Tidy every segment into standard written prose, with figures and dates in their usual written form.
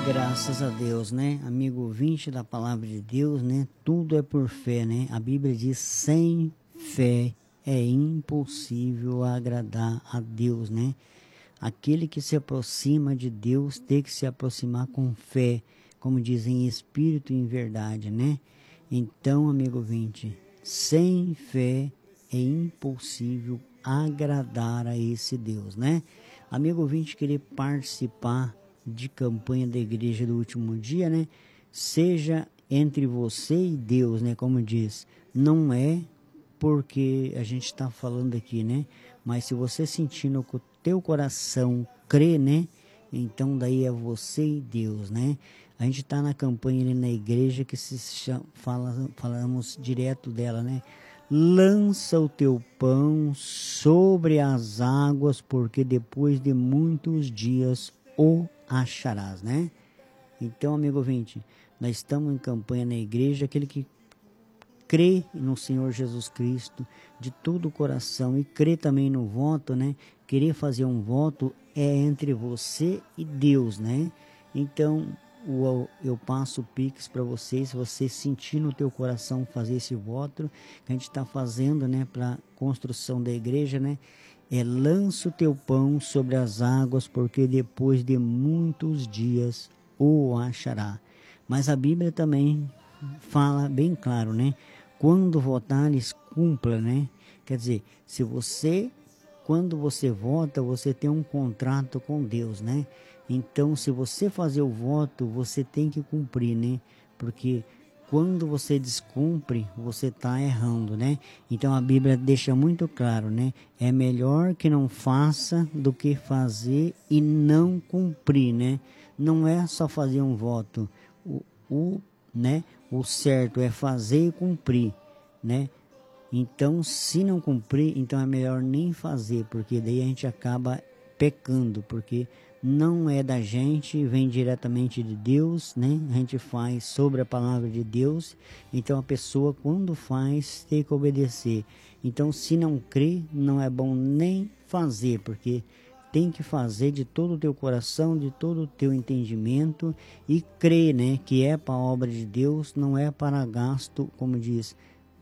Graças a Deus, né? Amigo ouvinte da palavra de Deus, né? Tudo é por fé, né? A Bíblia diz: sem fé é impossível agradar a Deus, né? Aquele que se aproxima de Deus tem que se aproximar com fé, como dizem, em espírito e em verdade, né? Então, amigo ouvinte, sem fé é impossível agradar a esse Deus, né? Amigo ouvinte, querer participar de campanha da igreja do último dia, né? Seja entre você e Deus, né? Como diz, não é porque a gente está falando aqui, né? Mas se você sentir no teu coração crer, né? Então daí é você e Deus, né? A gente está na campanha ali na igreja que se chama, falamos direto dela, né? Lança o teu pão sobre as águas, porque depois de muitos dias o acharás, né? Então, amigo ouvinte, nós estamos em campanha na igreja, aquele que crê no Senhor Jesus Cristo de todo o coração e crê também no voto, né? Querer fazer um voto é entre você e Deus, né? Então, eu passo o Pix para vocês, se você sentir no teu coração fazer esse voto que a gente está fazendo, né? Para construção da igreja, né? Lança o teu pão sobre as águas, porque depois de muitos dias o achará. Mas a Bíblia também fala bem claro, né? Quando votares, cumpra, né? Quer dizer, quando você vota, você tem um contrato com Deus, né? Então, se você fazer o voto, você tem que cumprir, né? Porque quando você descumpre, você está errando, né? Então a Bíblia deixa muito claro, né? É melhor que não faça do que fazer e não cumprir, né? Não é só fazer um voto. Né? O certo é fazer e cumprir, né? Então, se não cumprir, então é melhor nem fazer, porque daí a gente acaba pecando, porque não é da gente, vem diretamente de Deus, né? A gente faz sobre a palavra de Deus, então a pessoa quando faz tem que obedecer. Então, se não crê, não é bom nem fazer, porque tem que fazer de todo o teu coração, de todo o teu entendimento e crer, né? Que é para a obra de Deus, não é para gasto, como diz,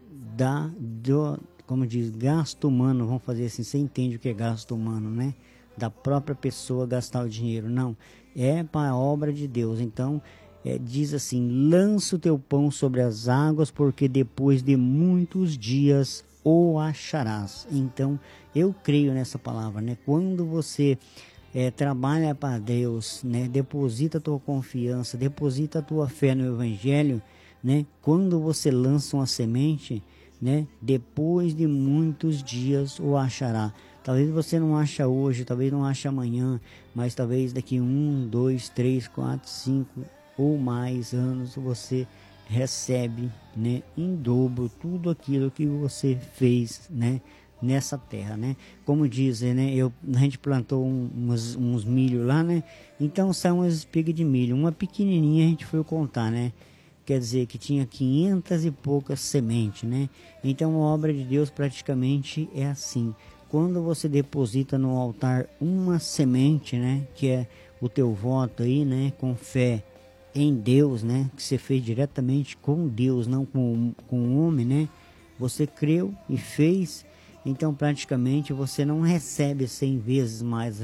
gasto humano, vamos fazer assim, você entende o que é gasto humano, né? Da própria pessoa gastar o dinheiro, não, é para a obra de Deus. Então, diz assim: lança o teu pão sobre as águas, porque depois de muitos dias o acharás. Então, eu creio nessa palavra, né? Quando você trabalha para Deus, né? Deposita a tua confiança, deposita a tua fé no Evangelho, né? Quando você lança uma semente, né? Depois de muitos dias o achará. Talvez você não acha hoje, talvez não ache amanhã, mas talvez daqui 1, 2, 3, 4, 5 ou mais anos você recebe, né, em dobro tudo aquilo que você fez, né, nessa terra, né? Como dizem, né, a gente plantou uns milho lá, né? Então são umas espigas de milho, uma pequenininha a gente foi contar, né? Quer dizer que tinha 500 e poucas sementes, né? Então a obra de Deus praticamente é assim. Quando você deposita no altar uma semente, né, que é o teu voto aí, né, com fé em Deus, né, que você fez diretamente com Deus, não com o homem, né, você creu e fez, então praticamente você não recebe 100 vezes mais